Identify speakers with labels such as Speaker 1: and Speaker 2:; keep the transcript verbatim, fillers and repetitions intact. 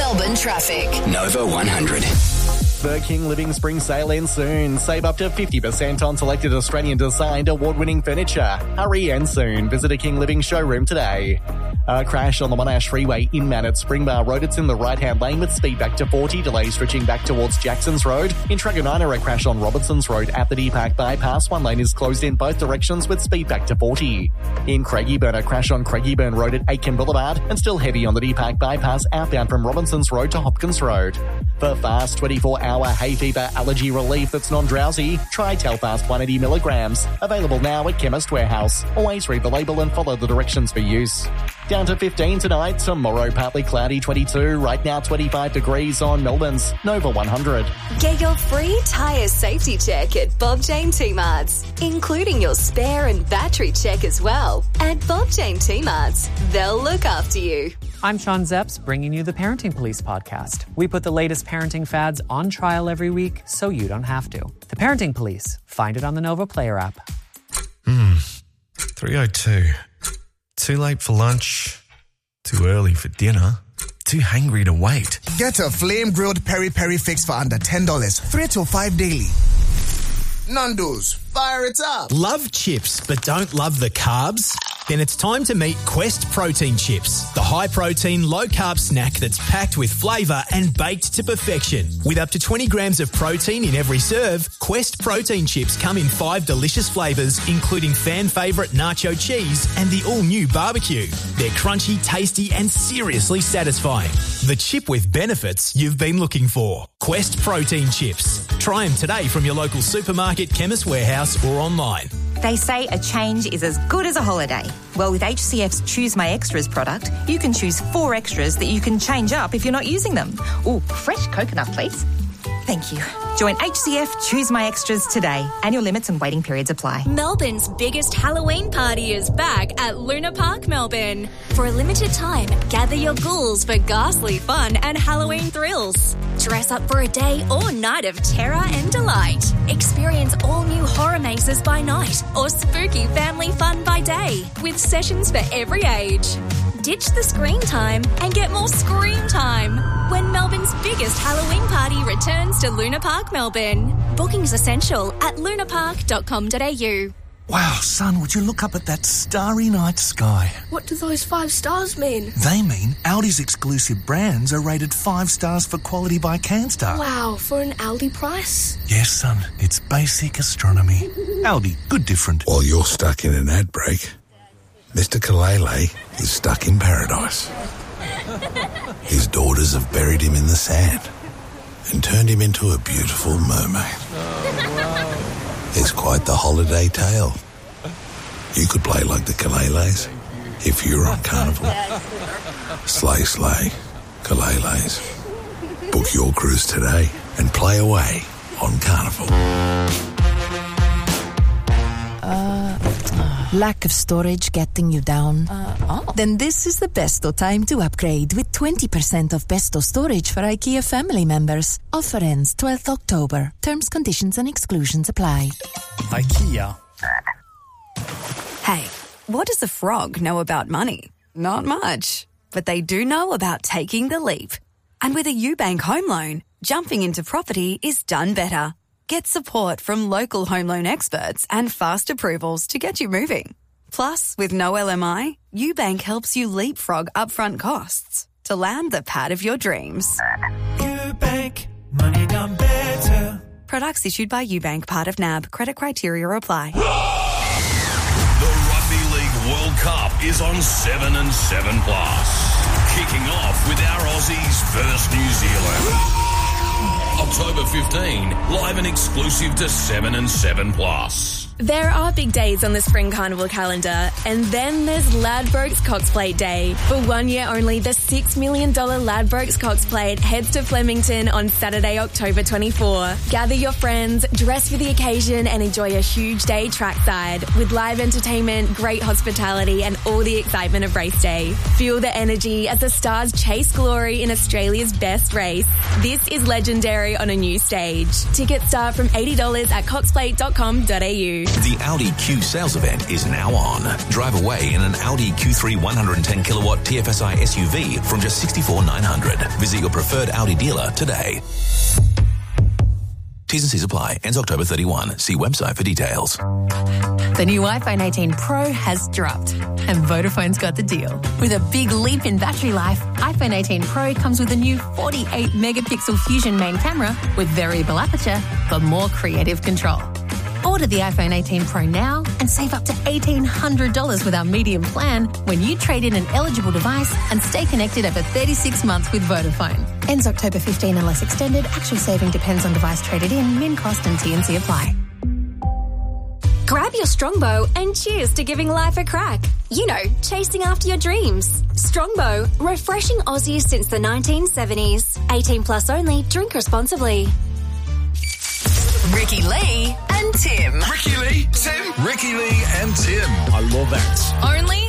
Speaker 1: Melbourne traffic.
Speaker 2: Nova one hundred.
Speaker 3: The King Living Spring Sale ends soon. Save up to fifty percent on selected Australian-designed award-winning furniture. Hurry and soon. Visit a King Living showroom today. A crash on the Monash Freeway inbound at Springbar Road. It's in the right-hand lane with speed back to forty. Delays stretching back towards Jacksons Road. In Truganina, a crash on Robertsons Road at the D-Park bypass. One lane is closed in both directions with speed back to forty. In Craigieburn, a crash on Craigieburn Road at Aitken Boulevard and still heavy on the D-Park bypass outbound from Robinsons Road to Hopkins Road. For fast twenty-four hour hay fever allergy relief that's non-drowsy, try Telfast one hundred eighty milligrams. Available now at Chemist Warehouse. Always read the label and follow the directions for use. Down to fifteen tonight. Tomorrow partly cloudy, twenty-two. Right now twenty-five degrees on Melbourne's Nova one hundred.
Speaker 1: Get your free tyre safety check at Bob Jane T-Marts, including your spare and battery check as well. At Bob Jane T-Marts, they'll look after you.
Speaker 4: I'm Sean Zepps, bringing you the Parenting Police podcast. We put the latest parenting fads on trial every week so you don't have to. The Parenting Police. Find it on the Nova Player app.
Speaker 5: Hmm. three oh two. Too late for lunch. Too early for dinner. Too hangry to wait.
Speaker 6: Get a flame-grilled peri-peri fix for under ten dollars. Three till five daily. Nando's. Fire it up.
Speaker 7: Love chips but don't love the carbs? Then it's time to meet Quest Protein Chips, the high-protein, low-carb snack that's packed with flavour and baked to perfection. With up to twenty grams of protein in every serve, Quest Protein Chips come in five delicious flavours, including fan favourite nacho cheese and the all-new barbecue. They're crunchy, tasty and seriously satisfying. The chip with benefits you've been looking for. Quest Protein Chips. Try them today from your local supermarket, Chemist Warehouse or online.
Speaker 8: They say a change is as good as a holiday. Well, with H C F's Choose My Extras product, you can choose four extras that you can change up if you're not using them. Ooh, fresh coconut, please. Thank you. Join H C F Choose My Extras today. Annual limits and waiting periods apply.
Speaker 9: Melbourne's biggest Halloween party is back at Luna Park, Melbourne. For a limited time, gather your ghouls for ghastly fun and Halloween thrills. Dress up for a day or night of terror and delight. Experience all new horror mazes by night or spooky family fun by day with sessions for every age. Ditch the screen time and get more scream time when Melbourne's biggest Halloween party returns to Luna Park, Melbourne. Bookings essential at lunapark dot com dot a u.
Speaker 10: Wow, son, would you look up at that starry night sky?
Speaker 11: What do those five stars mean?
Speaker 10: They mean Aldi's exclusive brands are rated five stars for quality by CanStar.
Speaker 11: Wow, for an Aldi price?
Speaker 10: Yes, son, it's basic astronomy. Aldi, good different.
Speaker 12: While you're stuck in an ad break, Mister Kalele is stuck in paradise. His daughters have buried him in the sand and turned him into a beautiful mermaid. It's quite the holiday tale. You could play like the Kaleles if you were on Carnival. Slay, slay, Kaleles. Book your cruise today and play away on Carnival.
Speaker 13: Uh, lack of storage getting you down? Uh, oh. Then this is the besto time to upgrade with twenty percent off besto storage for IKEA family members. Offer ends twelfth October. Terms, conditions and exclusions apply.
Speaker 14: IKEA.
Speaker 15: Hey, what does a frog know about money? Not much. But they do know about taking the leap. And with a UBank home loan, jumping into property is done better. Get support from local home loan experts and fast approvals to get you moving. Plus, with no L M I, UBank helps you leapfrog upfront costs to land the pad of your dreams.
Speaker 16: UBank, money done better.
Speaker 15: Products issued by UBank, part of N A B. Credit criteria apply.
Speaker 17: The Rugby League World Cup is on seven and seven plus. Kicking off with our Aussies versus New Zealand. October fifteenth, live and exclusive to seven and seven plus.
Speaker 9: There are big days on the Spring Carnival calendar, and then there's Ladbrokes Cox Plate Day. For one year only, the six million dollars Ladbrokes Cox Plate heads to Flemington on Saturday, October twenty-fourth. Gather your friends, dress for the occasion, and enjoy a huge day trackside with live entertainment, great hospitality, and all the excitement of race day. Feel the energy as the stars chase glory in Australia's best race. This is legendary on a new stage. Tickets start from eighty dollars at cox plate dot com dot a u.
Speaker 2: The Audi Q sales event is now on. Drive away in an Audi Q three one hundred ten kilowatt T F S I S U V from just sixty-four thousand nine hundred dollars. Visit your preferred Audi dealer today. T's and C's apply. Ends October thirty-first. See website for details.
Speaker 14: The new iPhone eighteen Pro has dropped, and Vodafone's got the deal. With a big leap in battery life, iPhone eighteen Pro comes with a new forty-eight megapixel Fusion main camera with variable aperture for more creative control. Order the iPhone eighteen Pro now and save up to eighteen hundred dollars with our medium plan when you trade in an eligible device and stay connected over thirty-six months with Vodafone. Ends October fifteenth unless extended. Actual saving depends on device traded in, min cost and T and C apply.
Speaker 1: Grab your Strongbow and cheers to giving life a crack. You know, chasing after your dreams. Strongbow, refreshing Aussies since the nineteen seventies. eighteen plus only, drink responsibly.
Speaker 18: Ricky Lee and Tim.
Speaker 17: Ricky Lee, Tim. Ricky Lee and Tim.
Speaker 18: I love that. Only